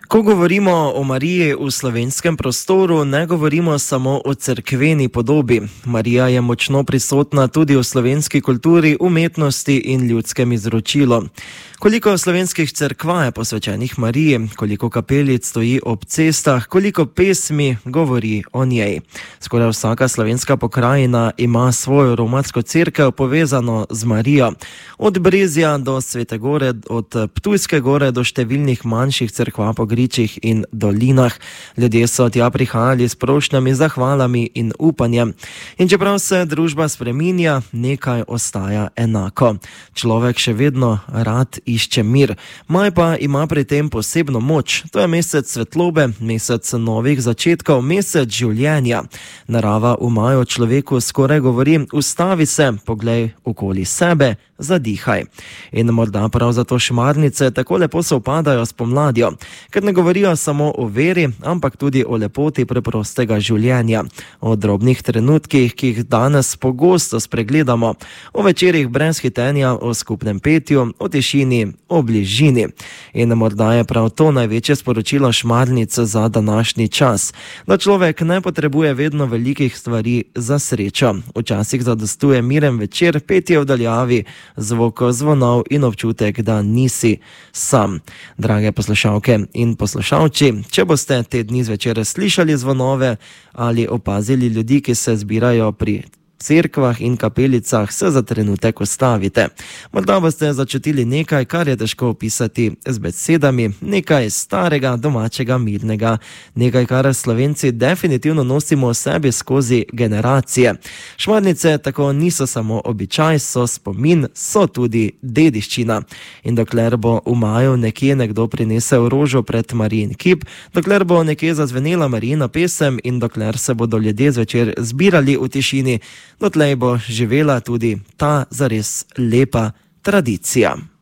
Ko govorimo o Mariji v slovenskem prostoru, ne govorimo samo o cerkveni podobi. Marija je močno prisotna tudi v slovenski kulturi, umetnosti in ljudskem izročilu. Koliko slovenskih cerkva je posvečenih Mariji, koliko kapelic stoji ob cestah, koliko pesmi govori o njej. Skoraj vsaka slovenska pokrajina ima svojo romarsko cerkev povezano z Marijo. Od Brezja do Svete Gore, od Ptujske gore do številnih manjših cerkva po gričih in dolinah. Ljudje so tja prihajali s prošnjami, zahvalami in upanjem. In čeprav se družba spreminja, nekaj ostaja enako. Človek še vedno rad išče mir. Maj pa ima pri tem posebno moč. To je mesec svetlobe, mesec novih začetkov, mesec življenja. Narava v maju človeku skoraj govori: ustavi se, poglej okoli sebe, zadihaj. In morda prav zato šmarnice tako lepo sovpadajo s pomladjo, ker ne govorijo samo o veri, ampak tudi o lepoti preprostega življenja, o drobnih trenutkih, ki jih danes pogosto spregledamo, o večerih brez hitenja, o skupnem petju, o tišini, o bližini. In morda je prav to največje sporočilo šmarnic za današnji čas, da človek ne potrebuje vedno velikih stvari za srečo. Včasih zadostuje miren večer, petje v daljavi, zvok zvonov in občutek, da nisi sam. Drage poslušalke in poslušalci, če boste te dni zvečer slišali zvonove ali opazili ljudi, ki se zbirajo pri cerkvah in kapelicah, se za trenutek ustavite. Morda boste začutili nekaj, kar je težko opisati z besedami, nekaj starega, domačega, mirnega, nekaj, kar Slovenci definitivno nosimo v sebi skozi generacije. Šmarnice tako niso samo običaj, so spomin, so tudi dediščina. In dokler bo v maju nekje nekdo prinesel rožo pred Marijin kip, dokler bo nekje zazvenela Marijina pesem in dokler se bodo ljudje zvečer zbirali v tišini, dotlej bo živela tudi ta zares lepa tradicija.